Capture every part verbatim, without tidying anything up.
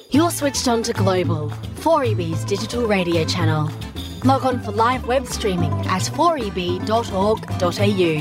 You're switched on to Global, four E B's digital radio channel. Log on for live web streaming at four e b dot org dot a u.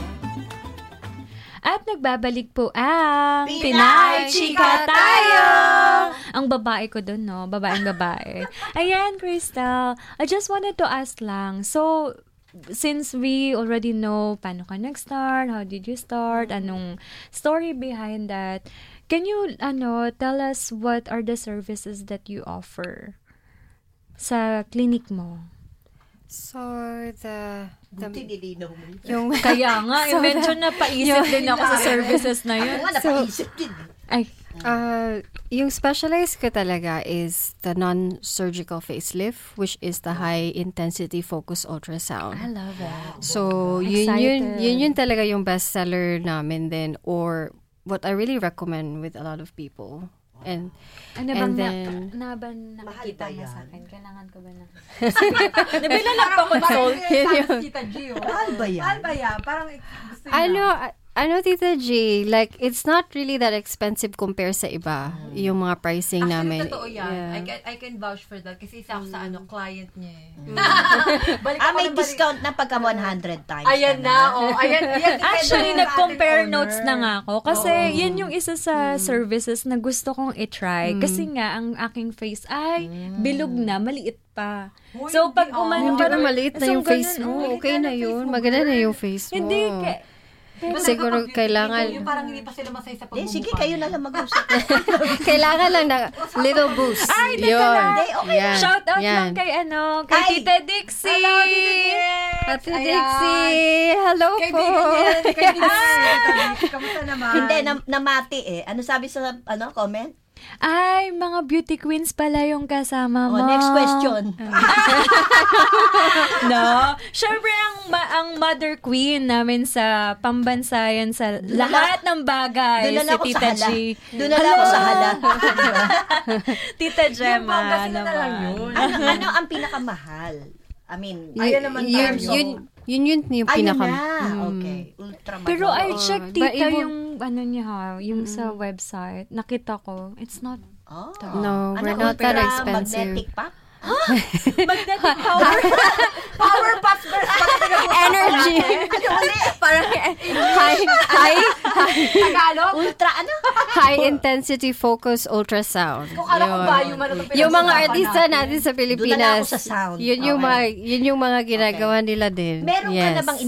At nagbabalik po ang Pinay Chika Tayo! Ang babae ko dun, no? Babaeng babae. Ayan, Crystal. I just wanted to ask lang. So, since we already know paano ka nag-start, how did you start, anong story behind that, can you, ano, tell us what are the services that you offer sa clinic mo? So, the... the Buti nilinaw mo. yung, Kaya nga, so, medyo napaisip din ako sa services na yun. Ako nga, napaisip din. Ay, uh, yung specialized ko talaga is the non-surgical facelift, which is the high-intensity focus ultrasound. I love it. So, yun, Excited. yun, yun yun talaga yung bestseller namin din, or what I really recommend with a lot of people. And Ano and bang then, na, na ba nakikita Mahal ba mo yan? sa akin? Kailangan ko ba na? Nabila lang pa consult. Yun yung- Tita G, oh. Mahal ba yan? Mahal ba yan? Parang gusto niya. ano, ano, Tita G, like, it's not really that expensive compared sa iba, yung mga pricing Actually, namin. totoo yan. Yeah. I, can, I can vouch for that kasi isa ako sa ano, client niya eh. Balik Ah, ako may ng balik- discount na pagka one hundred times. Ayan na, oh. Ayan, ayan. Actually, depende sa nag-compare ating notes owner. na nga ako. Kasi yun yung isa sa services na gusto kong i-try. Kasi nga, ang aking face ay bilog na, maliit pa. Uy, So, pag hindi, ah. umano Hindi ka na maliit na so, yung face ganun, mo. oh. Okay na yun. Maganda na yung face mo. Hindi, ka, Diba Siguro nagkapag-beauty kailangan- dito, yung parang hindi pa sila masaya sa Eh, pagmumukha. sige, kayo na lang mag-usap. Kailangan lang na little boost. Ay, teka Yun. lang. Hindi, okay Yan. shout out Yan. lang kay ano, kay Ay! Tita Dixie. Hello, Tita Dix! Ate Ayan. Dixie, hello po. Kaibigan niya. Kaibigan niya. Kamusta naman? Hindi, nam- namati eh. Ano sabi sa ano comment? Ay, mga beauty queens pala yung kasama mo. Oh, next question. No. Siyempre, ang, ma- ang mother queen namin sa pambansa yan sa lahat ng bagay. Doon na lang Si ako Tita sa hala. G. Doon na lang ako sa hala. Tita Yung Gemma Pangasinan na lang naman. yun. ano, ano ang pinakamahal? I mean, Y- Ayan naman yun, tayo. yun, yun, yun, yung ayun pinaka... na. Mm. Okay. Ultraman. Pero I Oo. check, But tita, even- yung ano niya ha, yung sa website. Nakita ko, it's not Oh. No, we're Ano, not that ultra expensive. magnetic pack? magnetic power. Power pass ba? Energy. Ano ulit? Parang high, high, Tagalog? Ultra ano? high intensity focus ultrasound. Kung kala ko Yun. ba yung ano Yung mga pinag-usapan artista natin sa Doon na lang Pilipinas, ako sa sound. yun yung Okay. mga, yun yung mga ginagawa nila din. Meron ka Yes. na bang